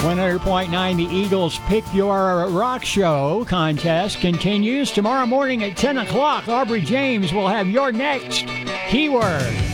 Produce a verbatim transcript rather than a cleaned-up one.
one hundred point nine The Eagles Pick Your Rock Show contest continues tomorrow morning at ten o'clock. Aubrey James will have your next keyword.